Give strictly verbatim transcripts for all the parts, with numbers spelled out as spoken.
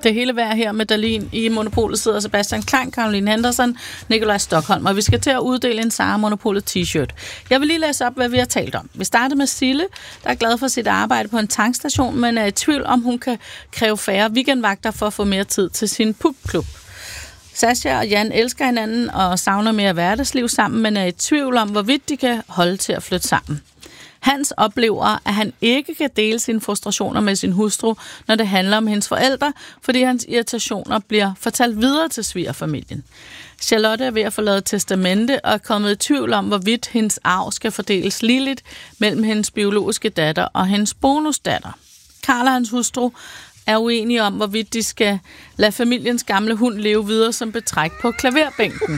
Det hele vejr her med Dahlin. I Monopolet sidder Sebastian Klein, Caroline Henderson, Nikolaj Stockholm, og vi skal til at uddele en Sara Monopolet t-shirt. Jeg vil lige læse op, hvad vi har talt om. Vi starter med Sille, der er glad for sit arbejde på en tankstation, men er i tvivl om, hun kan kræve færre weekendvagter for at få mere tid til sin pubklub. Sasha og Jan elsker hinanden og savner mere hverdagsliv sammen, men er i tvivl om, hvorvidt de kan holde til at flytte sammen. Hans oplever, at han ikke kan dele sine frustrationer med sin hustru, når det handler om hendes forældre, fordi hans irritationer bliver fortalt videre til svigerfamilien. Charlotte er ved at forlade testamente og er kommet i tvivl om, hvorvidt hendes arv skal fordeles ligeligt mellem hendes biologiske datter og hendes bonusdatter. Karl og hans hustru er uenige om, hvorvidt de skal lade familiens gamle hund leve videre som betræk på klaverbænken.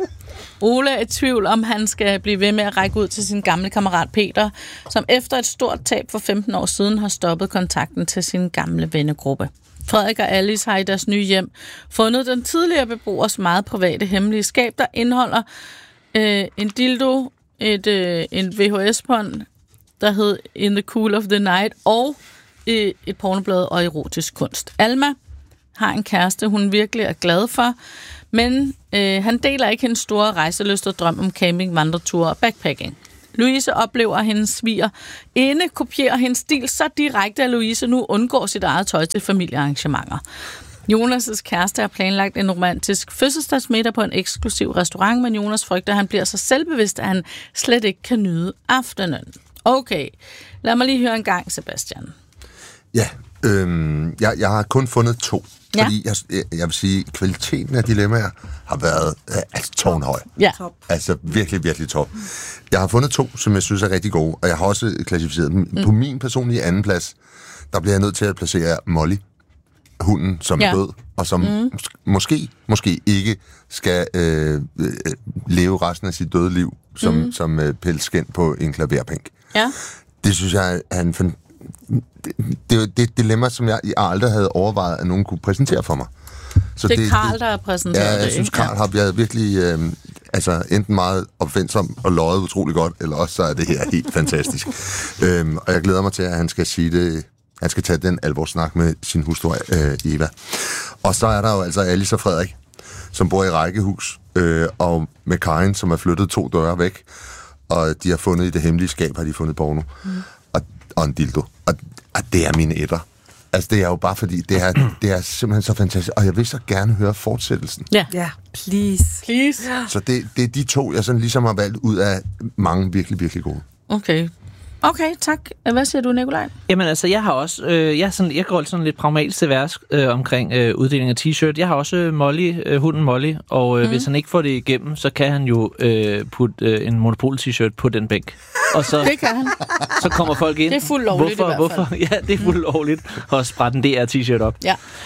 Ole er i tvivl om, han skal blive ved med at række ud til sin gamle kammerat Peter, som efter et stort tab for femten år siden har stoppet kontakten til sin gamle vennegruppe. Frederik og Alice har i deres nye hjem fundet den tidligere beboers meget private hemmelige skab, der indeholder øh, en dildo, et, øh, en V H S-bånd, der hed In the Cool of the Night, og øh, et pornoblad og erotisk kunst. Alma har en kæreste, hun virkelig er glad for, men øh, han deler ikke hendes store rejselyst og drøm om camping, vandreture og backpacking. Louise oplever, at hendes sviger inde kopierer hendes stil så direkte, at Louise nu undgår sit eget tøj til familiearrangementer. Jonas' kæreste har planlagt en romantisk fødselsdagsmiddag på en eksklusiv restaurant, men Jonas frygter, at han bliver så selvbevidst, at han slet ikke kan nyde aftenen. Okay, lad mig lige høre en gang, Sebastian. Ja, øhm, jeg, jeg har kun fundet to. Ja. Fordi jeg, jeg vil sige, at kvaliteten af dilemmaer har været øh, altså tårnhøj. Ja. Altså virkelig, virkelig top. Jeg har fundet to, som jeg synes er rigtig gode, og jeg har også klassificeret dem. Mm. På min personlige anden plads, der bliver jeg nødt til at placere Molly, hunden, som ja. er død, og som mm. mås- måske, måske ikke skal øh, øh, leve resten af sit døde liv som, mm. som øh, pelskind på en klaverbænk. Ja. Det synes jeg er en fan- Det, det, det er et dilemma, som jeg aldrig havde overvejet, at nogen kunne præsentere for mig. Så det er Karl, der har præsenteret det. Ja, jeg det, synes, Karl har været virkelig øh, altså, enten meget opfindsom og løjet utrolig godt, eller også så er det her helt fantastisk. øhm, og jeg glæder mig til, at han skal sige det. Han skal tage den alvorssnak med sin hustru øh, Eva. Og så er der jo altså Alice og Frederik, som bor i rækkehus, øh, og med Karin, som er flyttet to døre væk, og de har fundet i det hemmelige skab, har de fundet porno. Mm. Og, og en dildo. Og, og det er mine etter. Altså, det er jo bare fordi, det er, det er simpelthen så fantastisk. Og jeg vil så gerne høre fortsættelsen. Ja, ja please. please. Så det, det er de to, jeg sådan ligesom har valgt ud af mange virkelig, virkelig gode. Okay. Okay, tak. Hvad siger du, Nikolaj? Jamen altså, jeg har også, øh, jeg, er sådan, jeg går sådan lidt pragmatisk til værs øh, omkring øh, uddeling af t-shirt. Jeg har også øh, Molly, øh, hunden Molly, og øh, mm. hvis han ikke får det igennem, så kan han jo øh, putte øh, en Monopol-t-shirt på den bænk. Og så, det kan han. Så kommer folk ind. Det er fuldt lovligt hvorfor, i hvert fald. Hvorfor? Ja, det er fuldt lovligt at sprætte en D R T-shirt op.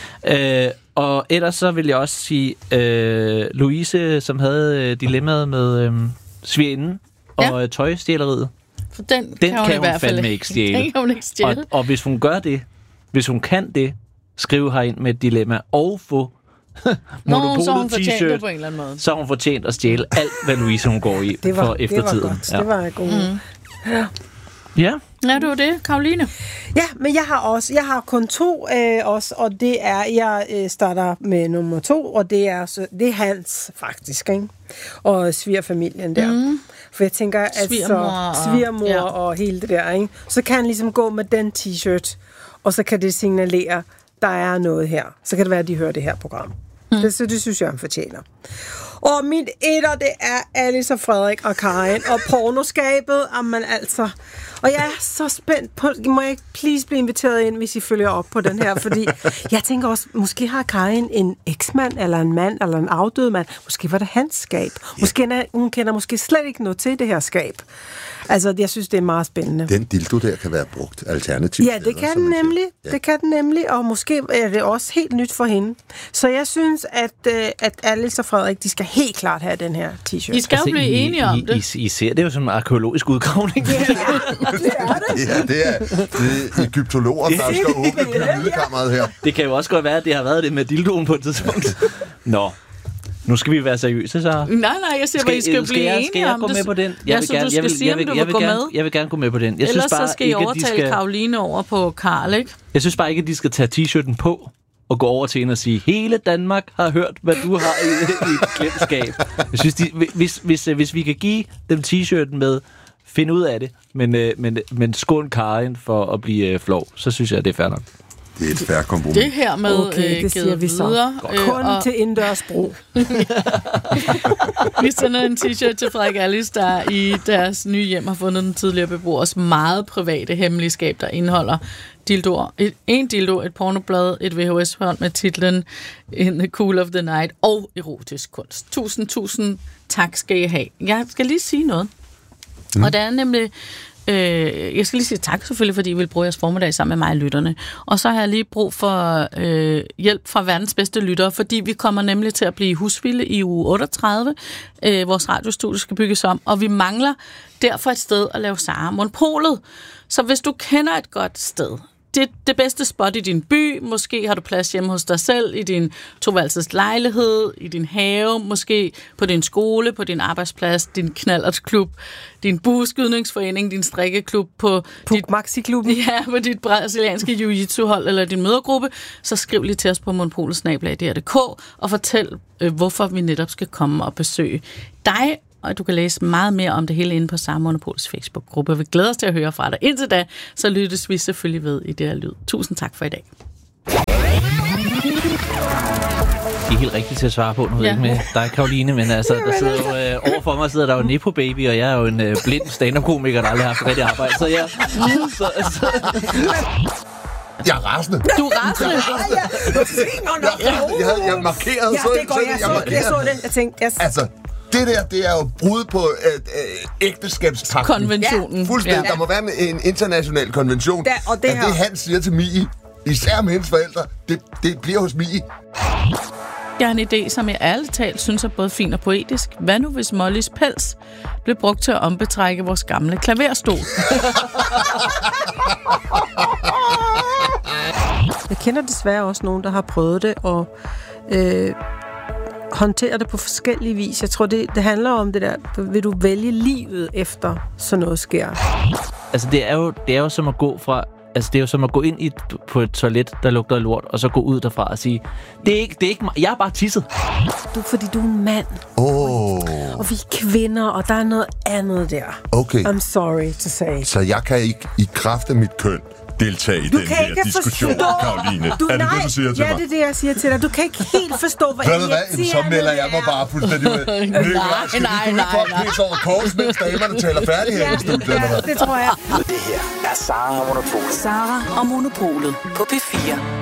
Ja. Øh, og ellers så vil jeg også sige, øh, Louise, som havde øh, dilemmaet med øh, svigerinden og ja. øh, tøjstjæleriet. For den, den kan hun, kan i hun hvert fald fandme ikke stjæle. Den kan hun ikke stjæle. Og, og hvis hun gør det, hvis hun kan det, skrive herind med et dilemma og få Monopolet så hun fortjent t-shirt, det på en eller anden måde. Så har hun fortjent at stjæle alt, hvad Louise hun går i det var, for eftertiden. Det var godt. Ja. Det var god. Mm. Ja. Ja. Ja, det var det. Caroline? Ja, men jeg har også, jeg har kun to øh, også, og det er, jeg øh, starter med nummer to, og det er, så, det er Hans faktisk, ikke? Og svigerfamilien der. Mm. For jeg tænker, at svigermor, så svigermor og, ja. og hele det der, ikke? Så kan han ligesom gå med den t-shirt, og så kan det signalere, der er noget her. Så kan det være, at de hører det her program. Mm. Det, så det synes jeg, han fortjener. Og mit etter, det er Alice og Frederik og Karin og pornoskabet. Jamen altså. Og jeg er så spændt på, må jeg ikke please blive inviteret ind, hvis I følger op på den her, fordi jeg tænker også, måske har Karin en eksmand, eller en mand, eller en afdød mand. Måske var det hans skab. Måske yeah. hun kender måske slet ikke noget til det her skab. Altså, jeg synes, det er meget spændende. Den dildo der kan være brugt alternativt. Ja, det kan den nemlig. Ja. Det kan den nemlig, og måske er det også helt nyt for hende. Så jeg synes, at, at Alice og Frederik, de skal helt klart have den her t-shirt. I skal jo altså, blive I, enige om I, det. I, I ser det jo som en arkeologisk udgravning. Ja, det er det. Ja, det er, det er egyptologer, der skal åbne pyramidekammeret her. Det kan jo også godt være, at det har været det med dildoen på et tidspunkt. Nå. Nu skal vi være seriøse, så... Nej, nej, jeg siger bare, I skal, skal blive jeg, enige skal jeg om gå det. med på den? Jeg ja, vil så gerne, du skal jeg vil, sige, jeg vil, om du jeg vil vil gå gerne, med. Jeg vil gerne gå med på den. Jeg Ellers synes bare så skal I ikke, overtale skal... Karoline over på Karl, ikke? Jeg synes bare ikke, at de skal tage t-shirten på og gå over til hende og sige, hele Danmark har hørt, hvad du har i, i et klemskab. Jeg synes, de, hvis, hvis, hvis vi kan give dem t-shirten med, finde ud af det, men, men, men skål Karin for at blive flov, så synes jeg, det er fair nok. Det er et fair kompromis. Det her med okay, øh, det siger vi så. videre. Kun og til indendørs brug. vi sender en t-shirt til Frederik Alice, der i deres nye hjem har fundet den tidligere beboers meget private hemmelige skab, der indeholder dildoer. Et, en dildo, et pornoblad, et V H S-bånd med titlen In the Cool of the Night og erotisk kunst. Tusind, tusind tak skal I have. Jeg skal lige sige noget. Mm. Og det er nemlig... Øh, jeg skal lige sige tak selvfølgelig, fordi I vil bruge jeres formiddag sammen med mig og lytterne. Og så har jeg lige brug for øh, hjælp fra verdens bedste lyttere, fordi vi kommer nemlig til at blive husvilde i uge otteogtredive. Øh, vores radiostudie skal bygges om, og vi mangler derfor et sted at lave Sara Monopolet. Så hvis du kender et godt sted, det, det bedste spot i din by, måske har du plads hjemme hos dig selv, i din toværelses lejlighed, i din have, måske på din skole, på din arbejdsplads, din knallertklub, din bueskydningsforening, din strikkeklub, på Puk Maxi-klubben. Ja, på dit brasilianske jiu-jitsu-hold eller din mødergruppe, så skriv lige til os på monopolet snabel-a d r punktum d k og fortæl, øh, hvorfor vi netop skal komme og besøge dig. Og du kan læse meget mere om det hele inde på Sara Monopols Facebook-gruppe. Vi glæder os til at høre fra dig. Indtil da, så lyttes vi selvfølgelig ved i det her lyd. Tusind tak for i dag. Det er helt rigtigt til at svare på, nu ved jeg ikke med dig, Karoline, men altså, der sidder jo, øh, overfor mig sidder der jo Nepo Baby, og jeg er jo en øh, blind stand-up-komiker, der aldrig har haft rigtig arbejde, så jeg... Så, så. Jeg er rasende. Du er rasende. Jeg, jeg, havde, jeg markerede Ja, så det går, jeg, så, jeg, jeg så det. Jeg tænkte, yes. Altså, det der, det er jo brud på øh, øh, ægteskabspagten. Konventionen. Ja, fuldstændig. Ja. Der må være en international konvention. Da, og det at her... det, han siger til Mie, især med hendes forældre, det, det bliver hos Mie. Jeg har en idé, som jeg ærligt talt synes er både fin og poetisk. Hvad nu, hvis Mollys pels blev brugt til at ombetrække vores gamle klaverstol? Jeg kender desværre også nogen, der har prøvet det, og øh, håndterer det på forskellige vis. Jeg tror, det, det handler om det der, vil du vælge livet efter sådan noget sker? Altså, det er jo, det er jo som at gå fra... Altså, det er jo som at gå ind i et, på et toilet, der lugter af lort, og så gå ud derfra og sige, det er ikke, det er ikke mig, jeg er bare tisset. Du, fordi du er en mand. Oh. Og vi er kvinder, og der er noget andet der. Okay. I'm sorry to say. Så jeg kan ikke i kraft af mit køn deltage i Du den kan her ikke diskussion, forstå. Karoline. Du, er det nej, det, du siger til ja, mig? det er det, jeg siger til dig. Du kan ikke helt forstå, hvad Ved du hvad? Så melder jeg mig er. bare fuldstændig med. Nej, nej, nej, nej. Skal over kors, mens damerne taler færdig her i studiet? Ja, det tror jeg. Det her er Sara og Monopolet. Sara og Monopolet på P fire.